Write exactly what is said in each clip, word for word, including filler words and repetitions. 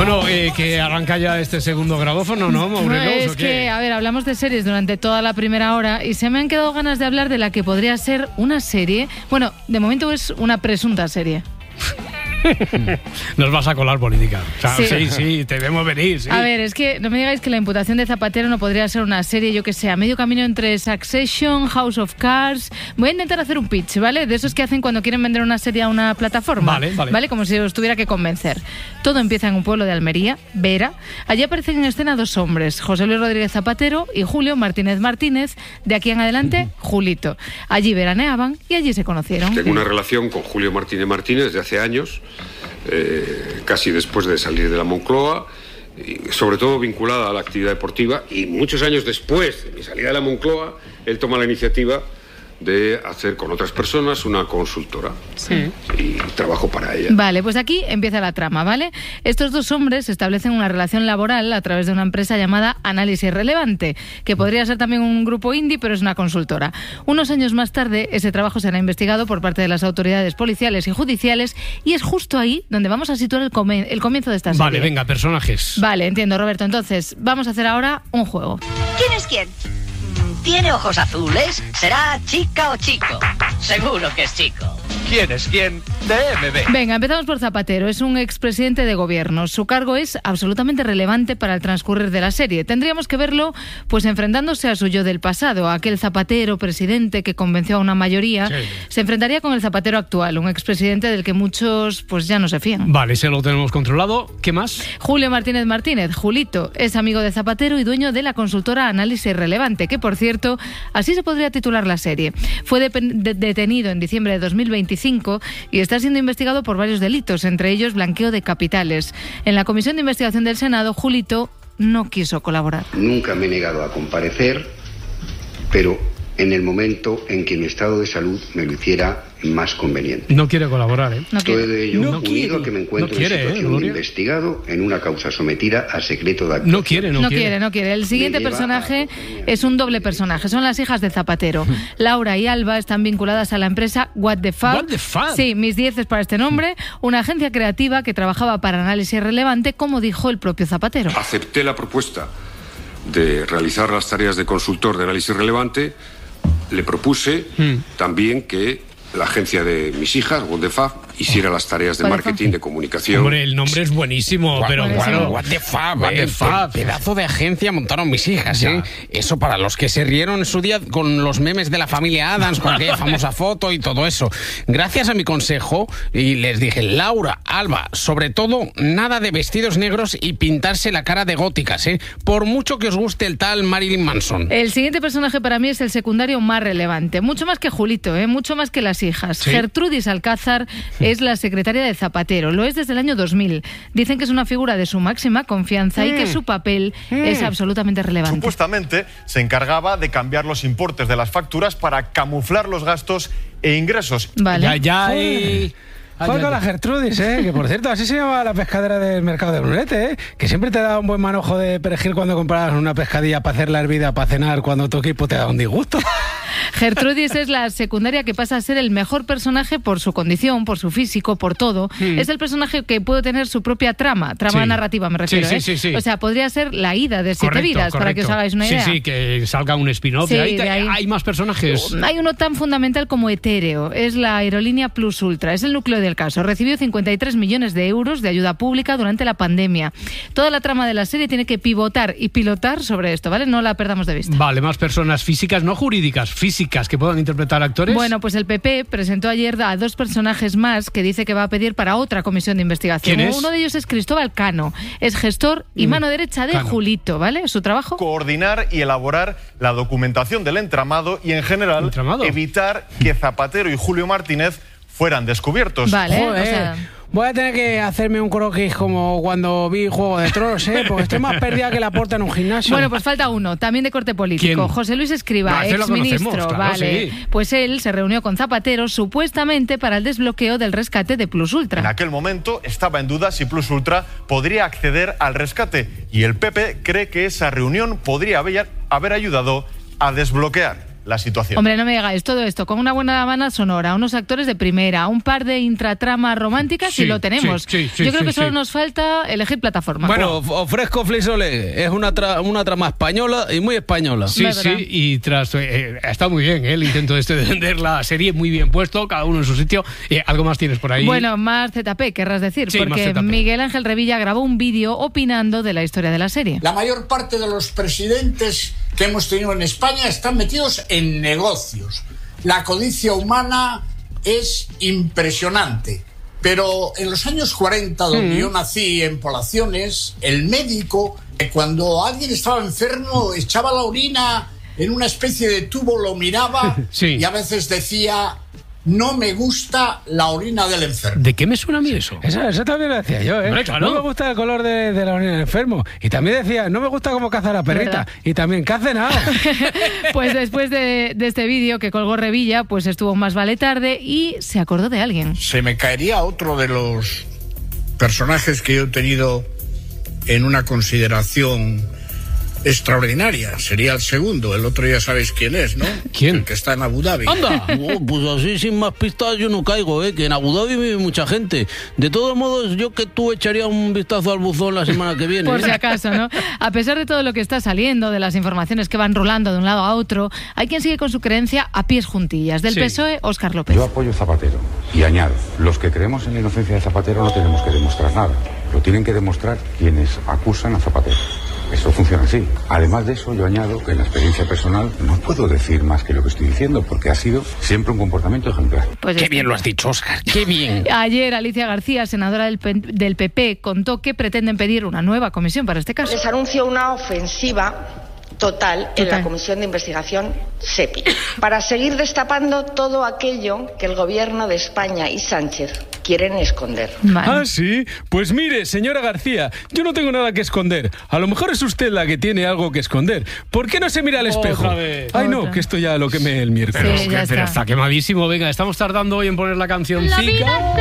Bueno, eh, que arranca ya este segundo gradófono, ¿no, Morelos? No, es ¿o qué? que, a ver, hablamos de series durante toda la primera hora y se me han quedado ganas de hablar de la que podría ser una serie. Bueno, de momento es una presunta serie. Nos vas a colar política. O sea, Sí. sí, sí, te vemos venir. Sí. A ver, es que no me digáis que la imputación de Zapatero no podría ser una serie, yo que sé, a medio camino entre Succession, House of Cards. Voy a intentar hacer un pitch, ¿vale? De esos que hacen cuando quieren vender una serie a una plataforma. Vale, vale. ¿Vale? Como si os tuviera que convencer. Todo empieza en un pueblo de Almería, Vera. Allí aparecen en escena dos hombres, José Luis Rodríguez Zapatero y Julio Martínez Martínez. De aquí en adelante, Julito. Allí veraneaban y allí se conocieron. Tengo una relación con Julio Martínez Martínez desde hace años. Eh, casi después de salir de la Moncloa, y sobre todo vinculada a la actividad deportiva, y muchos años después de mi salida de la Moncloa, él toma la iniciativa de hacer con otras personas una consultora. Sí. Y trabajo para ella. Vale, pues aquí empieza la trama, ¿vale? Estos dos hombres establecen una relación laboral a través de una empresa llamada Análisis Relevante, que podría ser también un grupo indie, pero es una consultora. Unos años más tarde, ese trabajo será investigado por parte de las autoridades policiales y judiciales, y es justo ahí donde vamos a situar el, come- el comienzo de esta serie. Vale, venga, personajes. Vale, entiendo, Roberto. Entonces, vamos a hacer ahora un juego. ¿Quién es quién? ¿Tiene ojos azules? ¿Será chica o chico? Seguro que es chico. ¿Quién es quién? De M B. Venga, empezamos por Zapatero. Es un expresidente de gobierno. Su cargo es absolutamente relevante para el transcurrir de la serie. Tendríamos que verlo pues enfrentándose a su yo del pasado. Aquel Zapatero presidente que convenció a una mayoría Sí. se enfrentaría con el Zapatero actual, un expresidente del que muchos pues ya no se fían. Vale, ese lo tenemos controlado. ¿Qué más? Julio Martínez Martínez, Julito, es amigo de Zapatero y dueño de la consultora Análisis Relevante, que por cierto, así se podría titular la serie. Fue de- de- detenido en diciembre de dos mil veinticinco y está siendo investigado por varios delitos, entre ellos blanqueo de capitales. En la Comisión de Investigación del Senado, Julito no quiso colaborar. Nunca me he negado a comparecer, pero en el momento en que mi estado de salud me lo hiciera más conveniente. No quiere colaborar, ¿eh? No Todo quiere. ello No unido quiere. a que me encuentro No quiere, en ¿eh, situación de Gloria? investigado en una causa sometida a secreto de actuación. No quiere, no, No quiere, no quiere. El siguiente Me lleva personaje a- es un doble personaje. Son las hijas de Zapatero. Laura y Alba están vinculadas a la empresa What the Fab. What the Fab. Sí, mis dieces para este nombre. Una agencia creativa que trabajaba para Análisis Relevante, como dijo el propio Zapatero. Acepté la propuesta de realizar las tareas de consultor de análisis relevante. Le propuse también que la agencia de mis hijas, What the Fab, hiciera las tareas de What the marketing, de comunicación. Hombre, el nombre es buenísimo, pero Buenísimo. claro. What the fuck, What the eh, fuck. pedazo de agencia montaron mis hijas, ¿eh? Eso para los que se rieron en su día con los memes de la familia Addams, con aquella famosa foto y todo eso. Gracias a mi consejo, y les dije, Laura, Alba, sobre todo, nada de vestidos negros y pintarse la cara de góticas, ¿eh? Por mucho que os guste el tal Marilyn Manson. El siguiente personaje para mí es el secundario más relevante. Mucho más que Julito, ¿eh? Mucho más que las hijas. Sí. Gertrudis Alcázar es la secretaria de Zapatero. Lo es desde el año dos mil. Dicen que es una figura de su máxima confianza y que su papel es absolutamente relevante. Supuestamente se encargaba de cambiar los importes de las facturas para camuflar los gastos e ingresos. Vale. Ya, ya hay... Joder con la Gertrudis, ¿eh? Que por cierto, así se llama la pescadera del mercado de Brunete, ¿eh? Que siempre te da un buen manojo de perejil cuando comprabas una pescadilla para hacer la hervida, para cenar, cuando tu equipo te da un disgusto. Gertrudis es la secundaria que pasa a ser el mejor personaje por su condición, por su físico, por todo. Es el personaje que puede tener su propia trama, trama Sí. narrativa me refiero. Sí, sí, ¿eh? sí, sí. O sea, podría ser la ida de Siete Correcto, Vidas, para que os correcto. hagáis una idea. Sí, sí, que salga un spin-off. Sí, de ahí, de ahí. ¿Hay más personajes? Hay uno tan fundamental como etéreo. Es la aerolínea Plus Ultra. Es el núcleo del caso. Recibió cincuenta y tres millones de euros de ayuda pública durante la pandemia. Toda la trama de la serie tiene que pivotar y pilotar sobre esto, ¿vale? No la perdamos de vista. Vale, más personas físicas, no jurídicas, físicas, que puedan interpretar actores. Bueno, pues el P P presentó ayer a dos personajes más que dice que va a pedir para otra comisión de investigación. ¿Quién es? Uno de ellos es Cristóbal Cano. Es gestor y mano derecha de Cano. Julito, ¿vale? Su trabajo. Coordinar y elaborar la documentación del entramado y, en general, ¿Entramado? evitar que Zapatero y Julio Martínez fueran descubiertos. Vale, Joder. o sea... Voy a tener que hacerme un croquis como cuando vi Juego de Tronos, ¿eh? Porque estoy más perdida que la puerta en un gimnasio. Bueno, pues falta uno, también de corte político. ¿Quién? José Luis Escriba, Ah, ese lo exministro, conocemos, claro, vale. sí. Pues él se reunió con Zapatero supuestamente para el desbloqueo del rescate de Plus En Ultra. aquel momento estaba en duda si Plus Ultra podría acceder al rescate y el P P cree que esa reunión podría haber, haber ayudado a desbloquear. la situación. Hombre, no me digáis todo esto con una buena banda sonora, unos actores de primera, un par de intratramas románticas Sí, y lo tenemos. sí, sí, sí, Yo creo sí, que solo sí. nos falta elegir plataforma. Bueno, ofrezco Flisole, es una, tra- una trama española y muy española. Sí, Es sí, verdad. y tras eh, está muy bien ¿eh? El intento este de vender la serie, muy bien puesto, cada uno en su sitio. Eh, ¿Algo más tienes por ahí? Bueno, más Z P, querrás decir, Sí, más porque Z P. Miguel Ángel Revilla grabó un vídeo opinando de la historia de la serie. La mayor parte de los presidentes que hemos tenido en España están metidos en negocios. La codicia humana es impresionante. Pero en los años cuarenta, donde Mm. yo nací, en poblaciones, el médico, eh, cuando alguien estaba enfermo, echaba la orina en una especie de tubo, lo miraba Sí. y a veces decía: no me gusta la orina del enfermo. ¿De qué me suena a mí eso? Eso, eso también lo decía yo, ¿eh? Hombre, claro. No me gusta el color de, de la orina del enfermo. Y también decía, no me gusta cómo caza la perrita. ¿Verdad? Y también, ¿qué ha cenado? Pues después de, de este vídeo que colgó Revilla, pues estuvo más vale tarde y se acordó de alguien. Se me caería otro de los personajes que yo he tenido en una consideración extraordinaria. Sería el segundo. El otro ya sabéis quién es, ¿no? ¿Quién? El que está en Abu Dhabi. ¡Anda! Oh, pues así sin más pistas yo no caigo, ¿eh? Que en Abu Dhabi vive mucha gente. De todos modos, yo que tú echaría un vistazo al buzón la semana que viene. Por ¿eh? si acaso, ¿no? A pesar de todo lo que está saliendo, de las informaciones que van rolando de un lado a otro, hay quien sigue con su creencia a pies juntillas. Del Sí. P S O E, Óscar López. Yo apoyo a Zapatero y añado, los que creemos en la inocencia de Zapatero no tenemos que demostrar nada, lo tienen que demostrar quienes acusan a Zapatero. Eso funciona así. Además de eso, yo añado que en la experiencia personal no puedo decir más que lo que estoy diciendo, porque ha sido siempre un comportamiento ejemplar. Pues Qué es- bien lo has dicho, Óscar, qué bien. Ayer Alicia García, senadora del, P- del P P, contó que pretenden pedir una nueva comisión para este caso. Les anuncio una ofensiva total, en Total. la Comisión de Investigación SEPI, para seguir destapando todo aquello que el Gobierno de España y Sánchez quieren esconder. Vale. Ah, sí. Pues mire, señora García, yo no tengo nada que esconder. A lo mejor es usted la que tiene algo que esconder. ¿Por qué no se mira al espejo? Otra vez. Ay, no, Otra. que esto ya lo quemé el miércoles. Pero, Sí, es que- ya pero está. está quemadísimo. Venga, estamos tardando hoy en poner la cancioncica.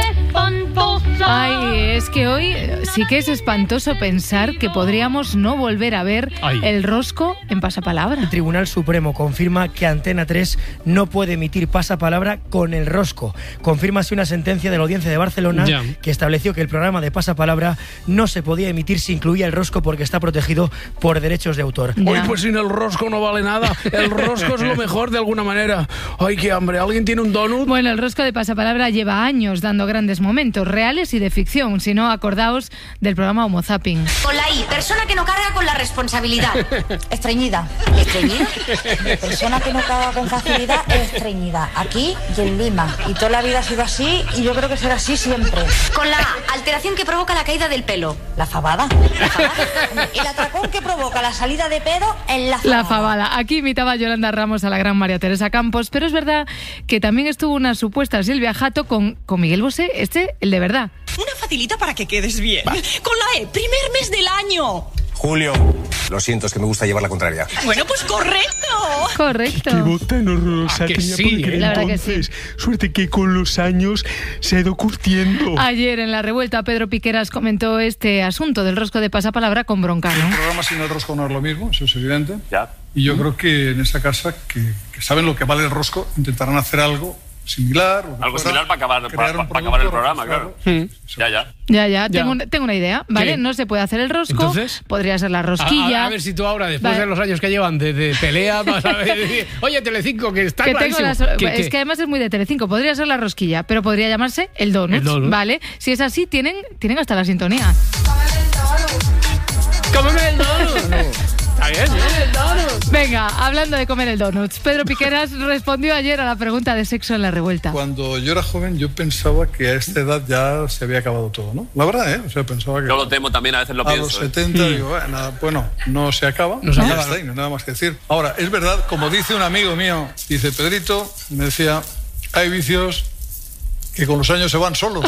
Ay, es que hoy sí que es espantoso pensar que podríamos no volver a ver Ay. el rosco en Pasapalabra. El Tribunal Supremo confirma que Antena tres no puede emitir pasapalabra con el rosco. Confirma así una sentencia de la Audiencia de Barcelona Ya. que estableció que el programa de pasapalabra no se podía emitir si incluía el rosco porque está protegido por derechos de autor. Ya. Uy, pues sin el rosco no vale nada. El rosco es lo mejor de alguna manera. Ay, qué hambre. ¿Alguien tiene un donut? Bueno, el rosco de Pasapalabra lleva años dando grandes momentos, reales y de ficción. Si no, acordaos del programa Homo Zapping. Con la I, persona que no carga con la responsabilidad. Estreñida. ¿Estreñida? Persona que no carga con facilidad, estreñida. Aquí y en Lima. Y toda la vida ha sido así y yo creo que será así siempre. Con la A, alteración que provoca la caída del pelo. La fabada. La fabada. El atracón que provoca la salida de pedo en la fabada. La fabada. Aquí imitaba Yolanda Ramos a la gran María Teresa Campos, pero es verdad que también estuvo una supuesta Silvia Jato con, con Miguel Bosé, este, el de verdad. Una facilita para que quedes bien. Con la E, primer mes del año. Julio. Lo siento, es que me gusta llevar la contraria. Bueno, pues correcto. Correcto. Qué voz tan horrorosa Ah, que tenía sí, por ¿eh? aquel La verdad que entonces. sí. Suerte que con los años se ha ido curtiendo. Ayer en La Revuelta, Pedro Piqueras comentó este asunto del rosco de Pasapalabra con Broncano. El programa sin el rosco no es lo mismo, eso es evidente. Ya. Y yo creo que en esa casa, que, que saben lo que vale el rosco, intentarán hacer algo similar. o que Algo fuera, similar para acabar, crear para, un para acabar el producto programa, registrado. claro. Ya, ya. Ya, ya, Ya. Tengo, un- tengo una idea, ¿vale? ¿Qué? No se puede hacer el rosco. Entonces, podría ser la A, rosquilla. a- a ver si tú ahora, después Vale. de los años que llevan de, de pelea, vas a ver, decir, oye, Telecinco, que está Que tengo clarísimo. la so- Que- es que- que además es muy de Telecinco. Podría ser la rosquilla, pero podría llamarse el donut, El donut. ¿vale? Si es así, tienen, tienen hasta la sintonía. ¡Cómeme el donut! Está bien, ¿eh? El donut. Venga, hablando de comer el donut, Pedro Piqueras respondió ayer a la pregunta de sexo en La Revuelta. Cuando yo era joven, yo pensaba que a esta edad ya se había acabado todo, ¿no? La verdad, ¿eh? O sea, pensaba que Yo lo temo también, a veces lo a pienso. los ¿eh? setenta digo, bueno, nada, bueno, no se acaba, No se ya acaba, está, ¿no? y no hay nada más que decir. Ahora, es verdad, como dice un amigo mío, dice Pedrito, me decía, hay vicios que con los años se van solos.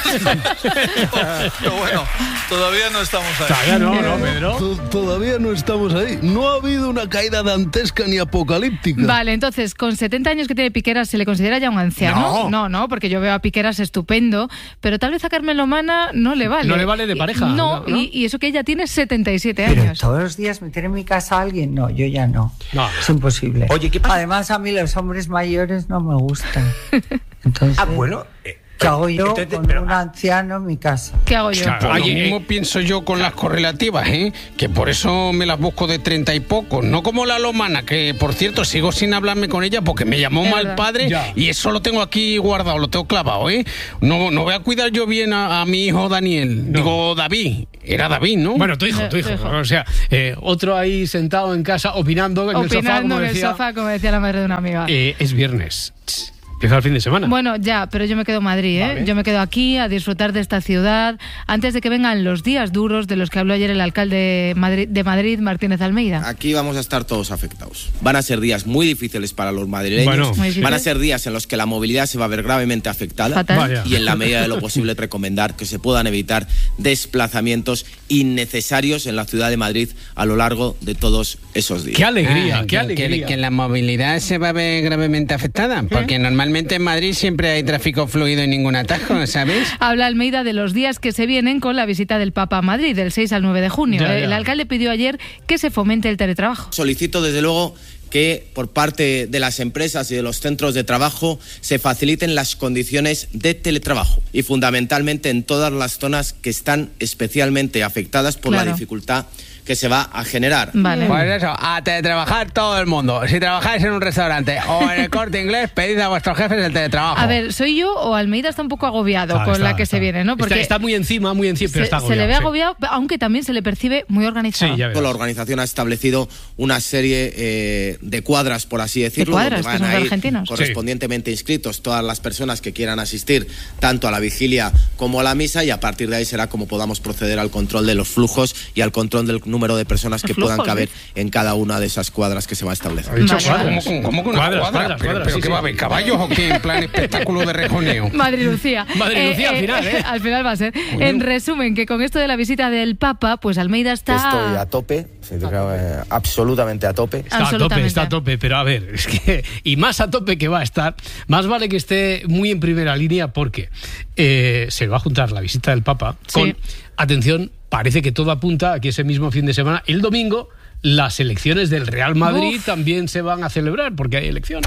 Pero bueno, todavía no estamos ahí. Todavía no, no, Pedro. To- Todavía no estamos ahí. No ha habido una caída dantesca ni apocalíptica. Vale, entonces, con setenta años que tiene Piqueras, ¿se le considera ya un anciano? No. no, no, porque yo veo a Piqueras estupendo, pero tal vez a Carmen Lomana no le vale. No le vale de pareja. No, ¿no? Y, y eso que ella tiene setenta y siete Pero años. todos los días meter en mi casa a alguien, no, yo ya no. No. Es imposible. Oye, ¿qué pasa? Además, a mí los hombres mayores no me gustan. Entonces, Ah, bueno. eh, ¿qué hago yo entonces, con pero- un anciano en mi casa? ¿Qué hago yo? Claro. Pues lo Oye, mismo eh, pienso yo con las correlativas, ¿eh? Que por eso me las busco de treinta y pocos. No como la Lomana, que por cierto sigo sin hablarme con ella porque me llamó Es mal verdad. padre Ya. y eso lo tengo aquí guardado, lo tengo clavado, ¿eh? No, no voy a cuidar yo bien a, a mi hijo Daniel. No. Digo, David. Era David, ¿no? Bueno, tu hijo, tu hijo. Tu hijo. O sea, eh, otro ahí sentado en casa opinando en el sofá, Opinando como en el decía. sofá, como decía la madre de una amiga. Eh, es viernes. Empieza el fin de semana. Bueno, ya, pero yo me quedo en Madrid, ¿eh? Vale. Yo me quedo aquí a disfrutar de esta ciudad antes de que vengan los días duros de los que habló ayer el alcalde de Madrid, de Madrid Martínez Almeida. Aquí vamos a estar todos afectados. Van a ser días muy difíciles para los madrileños. Bueno. Muy difíciles. Van a ser días en los que la movilidad se va a ver gravemente afectada. Fatal. Vaya. Y en la medida de lo posible recomendar que se puedan evitar desplazamientos innecesarios en la ciudad de Madrid a lo largo de todos esos días. Qué alegría, Ah, qué que, alegría. que- que la movilidad se va a ver gravemente afectada, porque normalmente en Madrid siempre hay tráfico fluido y ningún atasco, ¿sabes? Habla Almeida de los días que se vienen con la visita del Papa a Madrid, del seis al nueve de junio. Ya, ya. El alcalde pidió ayer que se fomente el teletrabajo. Solicito desde luego que por parte de las empresas y de los centros de trabajo se faciliten las condiciones de teletrabajo y fundamentalmente en todas las zonas que están especialmente afectadas por Claro. la dificultad que se va a generar. Vale. Pues eso, a teletrabajar todo el mundo. Si trabajáis en un restaurante o en el Corte Inglés, pedid a vuestros jefes el teletrabajo. A ver, ¿soy yo o Almeida está un poco agobiado Está, con está, la que está. se viene, no? Está, está muy encima, muy encima, pero se, está se agobiado. le ve sí. agobiado, aunque también se le percibe muy organizado. Sí, ya La verás. organización ha establecido una serie eh, de cuadras, por así decirlo, cuadras, donde que van son a ir argentinos. correspondientemente inscritos todas las personas que quieran asistir tanto a la vigilia como a la misa y a partir de ahí será como podamos proceder al control de los flujos y al control del número de personas que Flujos, puedan caber ¿eh? en cada una de esas cuadras que se va a establecer. Ha dicho Vale, cuadras. vale. ¿Cómo, cómo que una Cuadras, cuadra? cuadras, ¿Pero, cuadras, pero sí, qué sí. va a haber? ¿Caballos o qué? En plan espectáculo de rejoneo. Madrid Lucía. Madrid Lucía al final, ¿eh? Al final va a ser. En resumen, que con esto de la visita del Papa, pues Almeida está... Estoy a tope, sí, eh, absolutamente a tope. Está a tope, Absolutamente. está a tope, pero a ver, es que, y más a tope que va a estar, más vale que esté muy en primera línea porque eh, se va a juntar la visita del Papa con, Sí. atención, parece que todo apunta a que ese mismo fin de semana, el domingo, las elecciones del Real Madrid Uf. también se van a celebrar porque hay elecciones.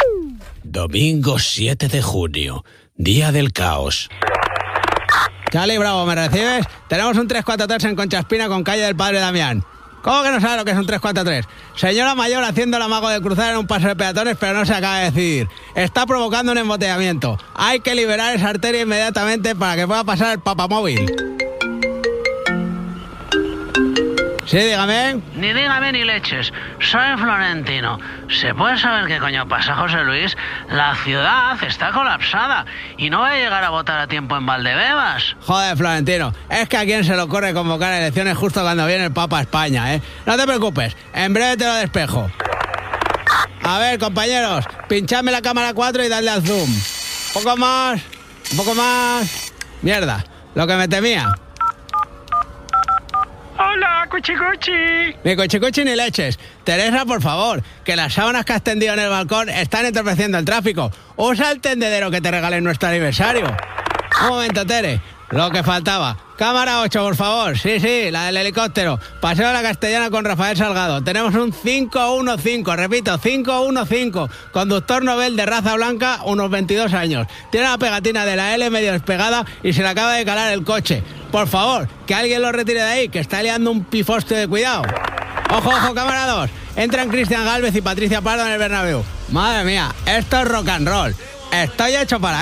Domingo siete de junio, día del caos. Charlie Bravo, ¿me recibes? Tenemos un tres cuatro tres en Conchaspina con calle del Padre Damián. ¿Cómo que no sabe lo que es un tres cuatro tres? Señora mayor haciendo el amago de cruzar en un paso de peatones, pero no se acaba de decidir. Está provocando un embotellamiento. Hay que liberar esa arteria inmediatamente para que pueda pasar el papamóvil. Sí, dígame. Ni dígame ni leches. Soy Florentino. ¿Se puede saber qué coño pasa, José Luis? La ciudad está colapsada y no va a llegar a votar a tiempo en Valdebebas. Joder, Florentino, es que a quién se le ocurre convocar elecciones justo cuando viene el Papa a España, ¿eh? No te preocupes, en breve te lo despejo. A ver, compañeros, pinchadme la cámara cuatro y dadle al zoom. Un poco más, un poco más. Mierda, lo que me temía. Hola, cuchicuchi. Ni cochicochi ni leches. Teresa, por favor, que las sábanas que has tendido en el balcón están entorpeciendo el tráfico. Usa el tendedero que te regalé en nuestro aniversario. Un momento, Tere. Lo que faltaba. Cámara ocho, por favor. Sí, sí, la del helicóptero. Paseo de la Castellana con Rafael Salgado. Tenemos un cinco uno cinco, repito, cinco uno cinco. Conductor Nobel de raza blanca, unos veintidós años. Tiene la pegatina de la L medio despegada y se le acaba de calar el coche. Por favor, que alguien lo retire de ahí, que está liando un pifoste de cuidado. Ojo, ojo, cámara dos. Entran Cristian Gálvez y Patricia Pardo en el Bernabéu. Madre mía, esto es rock and roll. Estoy hecho para